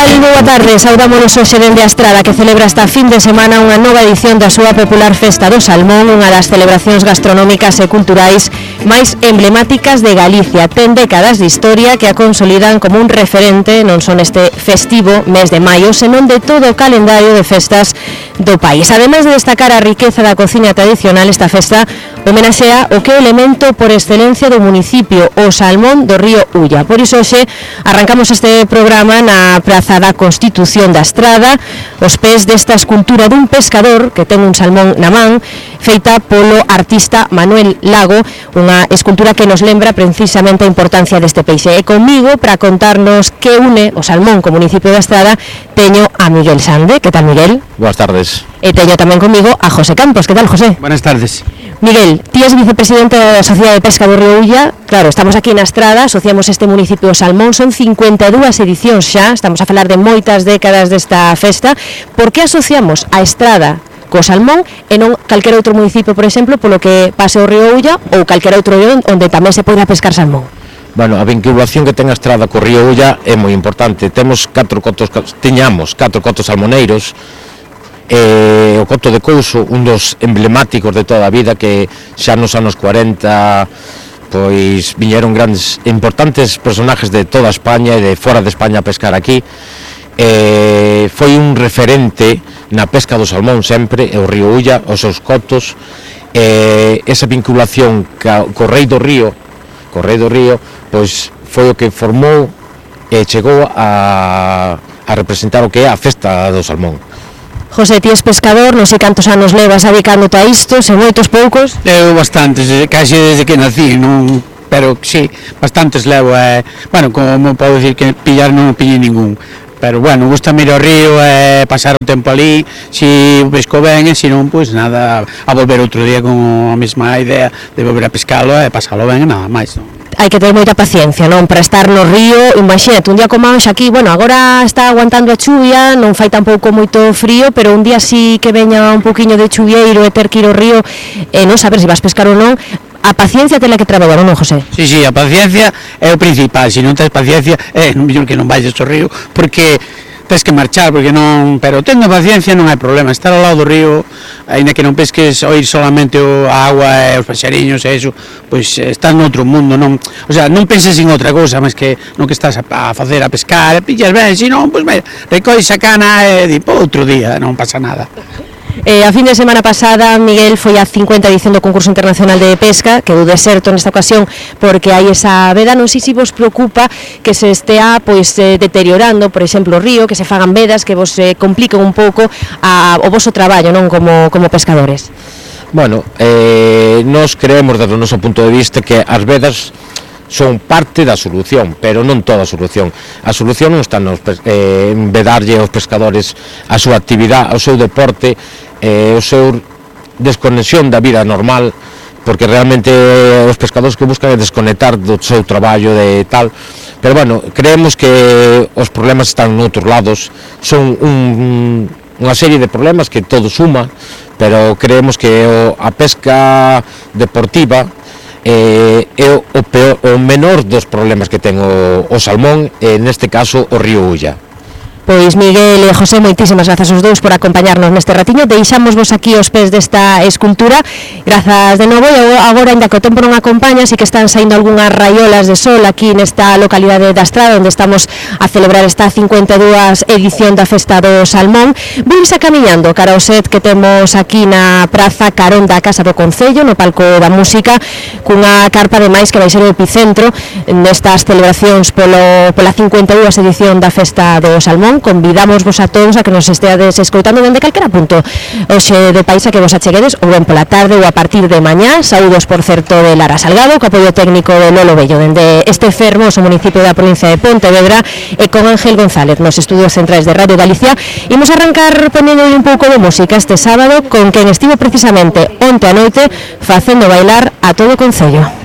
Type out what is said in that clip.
tal? Boa tarde, saudámonos hoxe dende a Estrada, que celebra esta fin de semana unha nova edición da súa popular Festa do Salmón, unha das celebracións gastronómicas e culturais máis emblemáticas de Galicia. Ten décadas de historia que a consolidan como un referente non son este festivo mes de maio, senón de todo o calendario de festas do país. Ademais de destacar a riqueza da cociña tradicional, esta festa homenaxea o que é o elemento por excelencia do municipio, o salmón do río Ulla. Por iso hoxe arrancamos este programa na Praza da Constitución da Estrada, os pés desta escultura dun pescador que ten un salmón na man, feita polo artista Manuel Lago, unha escultura que nos lembra precisamente a importancia deste peixe. E comigo, para contarnos que une o salmón co municipio da Estrada, teño a Miguel Sande. Que tal, Miguel? Boas tardes. E teño tamén comigo a José Campos. Que tal, José? Buenas tardes. Miguel, ti és vicepresidente da Sociedade de Pesca do Río Ulla. Claro, estamos aquí na Estrada, asociamos este municipio ao salmón, son 52 edicións xa, estamos a falar de moitas décadas desta festa. Por que asociamos a Estrada co salmón e non calquera outro municipio, por exemplo, polo que pase o río Ulla ou calquera outro río onde tamén se poida pescar salmón? Bueno, a vinculación que ten a Estrada co río Ulla é moi importante. Tiñamos 4 cotos salmoneiros. O coto de Couso, un dos emblemáticos de toda a vida, que xa nos anos 40 pois viñeron grandes importantes personajes de toda España e de fora de España a pescar aquí. Foi un referente na pesca do salmón sempre, o río Ulla, os seus cotos, esa vinculación co Rei do Río, pois foi o que formou e chegou a representar o que é a festa do salmón. José, ti és pescador, non sei cantos anos levas adicándote a isto, se moitos, poucos? Eu bastantes, casi desde que nací, non, pero sí, bastantes levo. Bueno, como podo dicir que pillar non pillei ningún, pero bueno, gusta ir ao río e pasar o tempo ali, si pesco ben e se non, pois nada, a volver outro día con a mesma idea de volver a pescalo e pasalo ben e nada máis, non? Hai que ter moita paciencia, non? Para estar no río, imagínate, un día como hoxe aquí, bueno, agora está aguantando a chuvia, non fai tampouco moito frío, pero un día sí que veña un poquinho de chuvieiro e ter que ir ao río e non saber se vas pescar ou non. A paciencia tela que traballar, non, José? Sí, a paciencia é o principal. Se non tens paciencia, é mellor que non vayas ao río, porque tens que marchar, porque non, pero tendo paciencia non hai problema. Estar ao lado do río, aínda que non pesques, oír solamente a agua e os paxariños e iso, pois estás noutro mundo, non, o sea, non penses en outra cousa, máis que non que estás a facer a pescar, e pillas ben, se non, pois recois a cana e di, po, outro día, non pasa nada. A fin de semana pasada, Miguel, foi a 50 edición do concurso internacional de pesca, que deu deserto nesta ocasión porque hai esa veda. Non sei se vos preocupa que se estea pois deteriorando, por exemplo, o río, que se fagan vedas que vos compliquen un pouco o voso traballo, non, como pescadores. Bueno, nós creemos desde o noso punto de vista que as vedas son parte da solución, pero non toda a solución. A solución non está en vedarlle aos pescadores a súa actividade, ao seu deporte, o seu desconexión da vida normal, porque realmente os pescadores que buscan é desconectar do seu traballo de tal, pero bueno, creemos que os problemas están noutros lados, son unha serie de problemas que todo suma, pero creemos que a pesca deportiva é o menor dos problemas que ten o salmón, e neste caso o río Ulla. Pois Miguel e José, moitísimas grazas aos dous por acompañarnos neste ratiño. Deixámosvos aquí aos pés desta escultura. Grazas de novo, e agora, ainda que o tempo non acompaña, si que están saindo algunhas raiolas de sol aquí nesta localidade da Estrada, onde estamos a celebrar esta 52 edición da Festa do Salmón. Vou irse camiñando cara ao set que temos aquí na Praza Carón da Casa do Concello, no palco da música, cunha carpa ademais que vai ser o epicentro nestas celebracións pola 52 edición da Festa do Salmón. Convidamos-vos a todos a que nos esteades escoitando dende calquera punto hoxe do país, a que vos acheguedes ou ben pola tarde ou a partir de mañá. Saúdos, por certo, de Lara Salgado, co apoio técnico de Lolo Bello dende este fermoso municipio da provincia de Pontevedra, e con Ángel González nos estudios centrais de Radio Galicia. Imos arrancar ponendo un pouco de música este sábado con quen estivo precisamente onte a noite facendo bailar a todo o Concello.